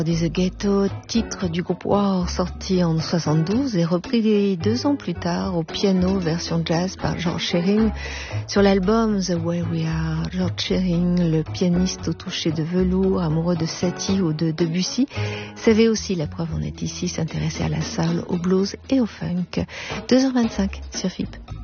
The Ghetto, titre du groupe War sorti en 72 et repris 2 ans plus tard au piano version jazz par George Shearing sur l'album The Way We Are. George Shearing, le pianiste au toucher de velours, amoureux de Satie ou de Debussy, savait aussi, la preuve en est ici, s'intéresser à la soul, au blues et au funk. 2h25 sur FIP.